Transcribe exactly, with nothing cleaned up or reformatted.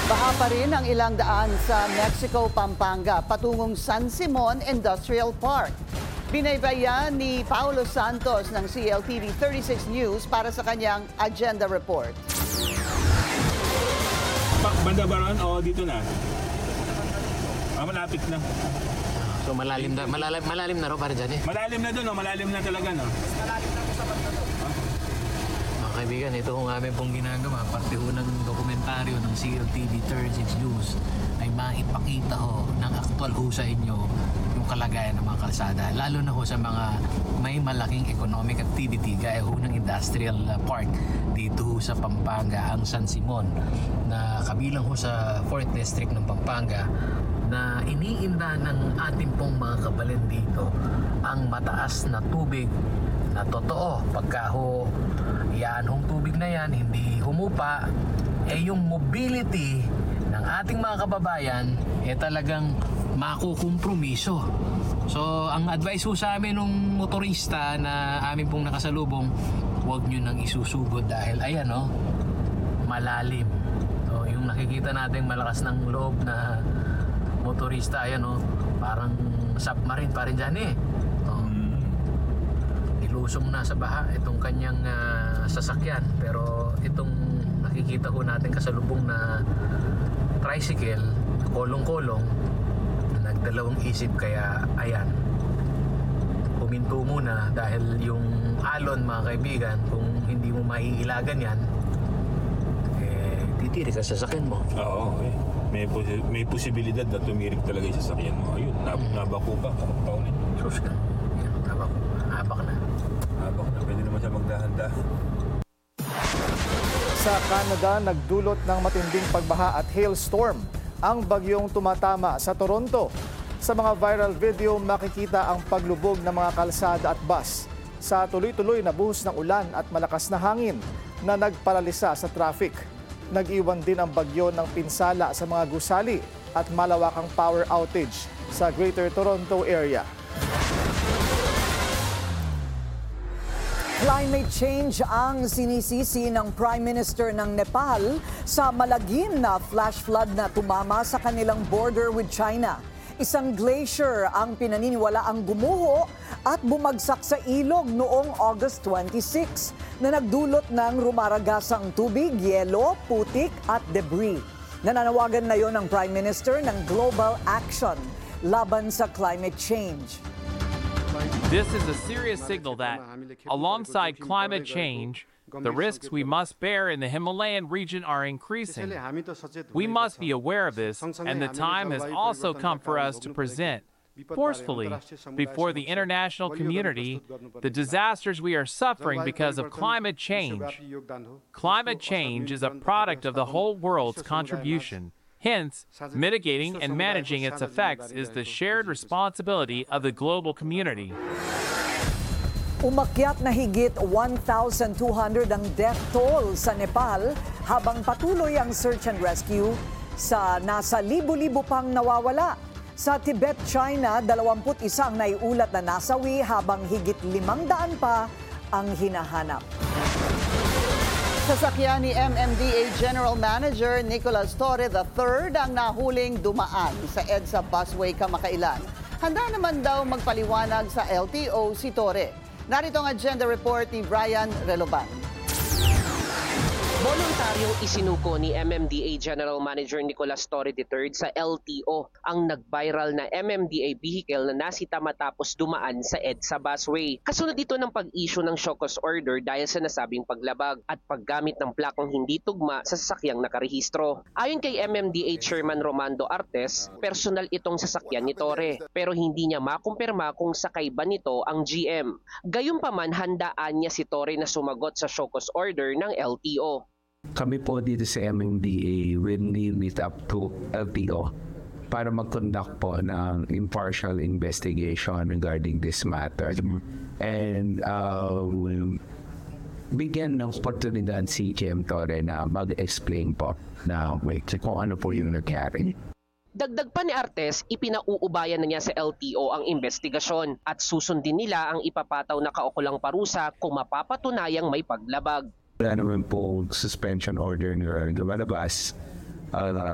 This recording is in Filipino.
Baha pa rin ang ilang daan sa Mexico, Pampanga patungong San Simon Industrial Park. Binaybayan ni Paulo Santos ng C L T V thirty-six News para sa kanyang agenda report. Banda ba ron o dito na? Ah, malapit na. So malalim na, malalim, malalim na ro para dyan eh. Malalim na doon, no? Malalim na talaga, no? Malalim na po sa banda doon. Mga kaibigan, ito kung aming pong ginagawa, parte ho ng dokumentaryo ng C L T V thirty-six News ay maipakita ho ng aktual ho sa inyo yung kalagayan ng mga kalsada. Lalo na ho sa mga may malaking economic activity gaya ho ng industrial park dito ho sa Pampanga, ang San Simon, na kabilang ho sa fourth District ng Pampanga, na iniinda ng ating pong mga kabalin dito ang mataas na tubig na totoo. Pagka ho yan hong tubig na yan hindi humupa, eh yung mobility ng ating mga kababayan eh talagang makukompromiso. So ang advice ho sa amin ng motorista na amin pong nakasalubong, huwag nyo nang isusugod dahil ayan o, malalim. So yung nakikita natin malakas ng loob na motorista, ayan o, parang submarine pa rin dyan eh. Oh, nilusong na sa baha itong kanyang uh, sasakyan, pero itong nakikita ko natin kasalubong na tricycle, kolong-kolong, nagdalawang isip, kaya ayan, huminto muna dahil yung alon, mga kaibigan, kung hindi mo maiilagan yan, eh titiri ka sa sasakyan mo. Oo, okay. May, posi- may posibilidad na tumirik talaga yung sasakyan mo. Ayun, nab- nabako pa, kapag Sus ka. Yan, habak, habak na. Nabako na, pwede naman siya magdahan-dahan. Sa Canada, nagdulot ng matinding pagbaha at hailstorm ang bagyong tumatama sa Toronto. Sa mga viral video, makikita ang paglubog ng mga kalsada at bus sa tuloy-tuloy na buhos ng ulan at malakas na hangin na nagparalisa sa traffic. Nag-iwan din ang bagyo ng pinsala sa mga gusali at malawakang power outage sa Greater Toronto area. Climate change ang sinisisi ng Prime Minister ng Nepal sa malagim na flash flood na tumama sa kanilang border with China. Isang glacier ang pinaniniwala ang gumuho at bumagsak sa ilog noong August twenty-six na nagdulot ng rumaragasang tubig, yelo, putik at debris. Nananawagan na yon ng Prime Minister ng global action laban sa climate change. This is a serious signal that, alongside climate change, the risks we must bear in the Himalayan region are increasing. We must be aware of this, and the time has also come for us to present forcefully before the international community the disasters we are suffering because of climate change. Climate change is a product of the whole world's contribution. Hence, mitigating and managing its effects is the shared responsibility of the global community. Umakyat na higit one thousand two hundred ang death toll sa Nepal habang patuloy ang search and rescue sa nasa libo-libo pang nawawala. Sa Tibet, China, dalawampu't isa ang naiulat na nasawi habang higit limang daan pa ang hinahanap. Sasakyan ni M M D A General Manager Nicolas Torre the third ang nahuling dumaan sa EDSA busway kamakailan. Handa naman daw magpaliwanag sa L T O si Torre. Narito ang agenda report ni Brian Reloban. Voluntaryong isinuko ni M M D A General Manager Nicolas Torre the third sa L T O ang nag-viral na M M D A vehicle na nasita matapos dumaan sa EDSA busway. Kasunod ito ng pag-issue ng show cause order dahil sa nasabing paglabag at paggamit ng plakang hindi tugma sa sasakyang nakarehistro. Ayon kay M M D A Chairman Romando Artes, personal itong sasakyan ni Torre pero hindi niya makumpirma kung sakay ba nito ang G M. Gayunpaman, handaan niya si Torre na sumagot sa show cause order ng L T O. Kami po dito sa M M D A will leave it up to L T O para mag-conduct po ng impartial investigation regarding this matter. And uh, we'll bigyan ng oportunidad si G M Torre na mag-explain po na wait, kung ano po yung nangyari. Dagdag pa ni Artes, ipinauubayan na niya sa L T O ang investigasyon at susundin nila ang ipapataw na kaukulang parusa kung mapapatunayang may paglabag. Wala naman po suspension order na lumalabas. Uh,